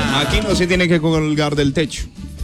Aquí no se tiene que colgar del techo.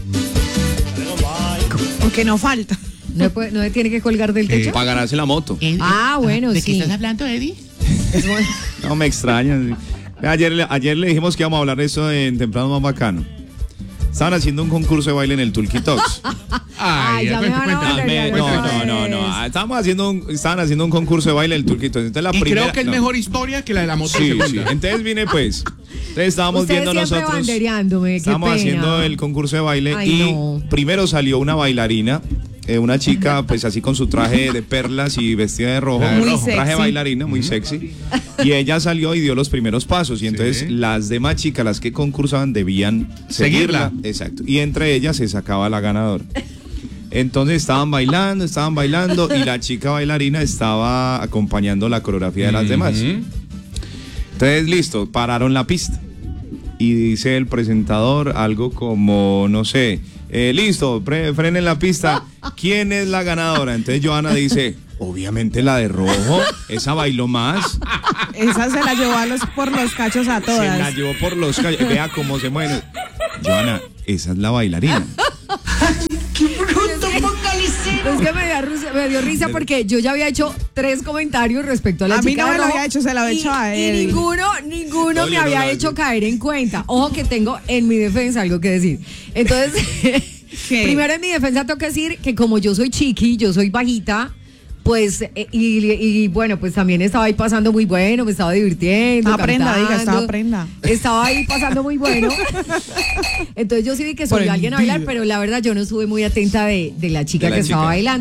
Aunque no falta. ¿No se tiene que colgar del techo? Para ganarse la moto. Bueno, ¿De sí. qué estás hablando, Eddie? No me extraña. Ayer le dijimos que íbamos a hablar de eso en Temprano Más Bacano. Estaban haciendo un concurso de baile en el Tulki Talks. Ay, ya me van a vender. No. Estaban haciendo un concurso de baile en el Tulki Talks. Entonces, Creo que es mejor historia que la de la moto. Sí. Entonces vine pues. Entonces estábamos Ustedes viendo siempre nosotros. bandereándome, qué Estábamos pena. haciendo el concurso de baile. Ay, y no. primero salió una bailarina. Una chica, pues así con su traje de perlas y vestida de rojo. Muy Un traje de sexy. bailarina, muy sexy. Y ella salió y dio los primeros pasos. Y entonces las demás chicas, las que concursaban, debían seguirla. Exacto. Y entre ellas se sacaba la ganadora. Entonces estaban bailando y la chica bailarina estaba acompañando la coreografía de las demás. Entonces, listo, pararon la pista. Y dice el presentador algo como, no sé, listo, frenen la pista. ¿Quién es la ganadora? Entonces Johanna dice, obviamente la de rojo, esa bailó más. Esa se la llevó por los cachos a Se la todas. llevó por los calles. Vea cómo se mueve. Johanna, esa es la bailarina. Es que me dio risa porque yo ya había hecho 3 comentarios respecto a la A mí chica no de me lo rojo, había hecho, se lo había hecho a y él. ninguno No, me yo no había lo hecho hice. caer en cuenta. Ojo que tengo en mi defensa algo que decir. Entonces, ¿Qué? primero en mi defensa tengo que decir que como yo soy chiqui, yo soy bajita, pues, y bueno, pues también estaba ahí pasando muy bueno, me estaba divirtiendo. Estaba prenda. Estaba ahí pasando muy bueno. Entonces yo sí vi que subió alguien a bailar, pero la verdad yo no estuve muy atenta de la chica que estaba bailando.